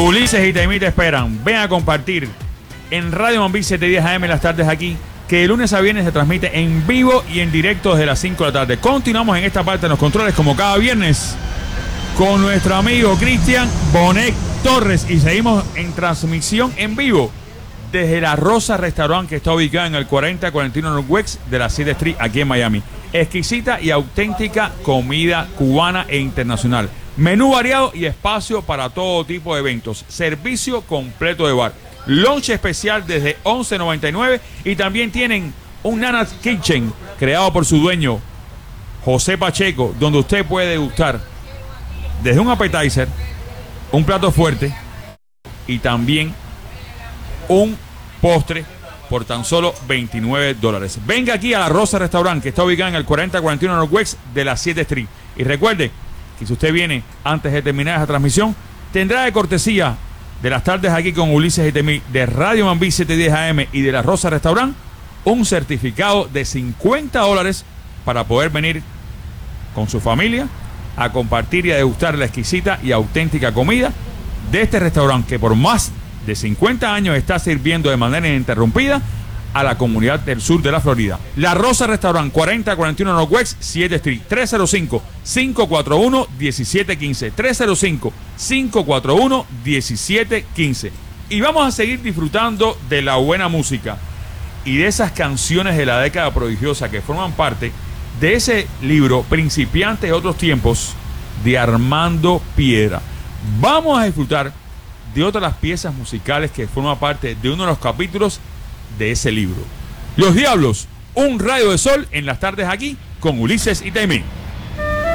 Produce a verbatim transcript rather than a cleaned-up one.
Ulises y Taimí te esperan. Ven a compartir en Radio Mambí setecientos diez A M las tardes aquí, que de lunes a viernes se transmite en vivo y en directo desde las cinco de la tarde. Continuamos en esta parte de los controles como cada viernes con nuestro amigo Cristian Bonet Torres y seguimos en transmisión en vivo desde La Rosa Restaurant, que está ubicada en el cuarenta cuarenta y uno Northwest de la siete Street aquí en Miami. Exquisita y auténtica comida cubana e internacional. Menú variado y espacio para todo tipo de eventos. Servicio completo de bar. Lunch especial desde once noventa y nueve y también tienen un Nana's Kitchen creado por su dueño José Pacheco, donde usted puede degustar desde un appetizer, un plato fuerte y también un postre por tan solo veintinueve dólares. Venga aquí a La Rosa Restaurant, que está ubicada en el cuarenta cuarenta y uno Northwest de la siete Street. Y recuerde que si usted viene antes de terminar esa transmisión, tendrá de cortesía de las tardes aquí con Ulises y Taimí de Radio Mambí setecientos diez A M y de La Rosa Restaurant, un certificado de cincuenta dólares para poder venir con su familia a compartir y a degustar la exquisita y auténtica comida de este restaurante que por más de cincuenta años está sirviendo de manera ininterrumpida a la comunidad del sur de la Florida. La Rosa Restaurant, cuarenta cuarenta y uno Northwest siete Street, tres cero cinco, cinco cuatro uno, uno siete uno cinco, tres cero cinco, cinco cuatro uno, uno siete uno cinco. Y vamos a seguir disfrutando de la buena música y de esas canciones de la década prodigiosa que forman parte de ese libro Principiantes de otros tiempos de Armando Piedra. Vamos a disfrutar de otras las piezas musicales que forman parte de uno de los capítulos de ese libro. Los Diablos, un rayo de sol en las tardes aquí con Ulises y Taimí.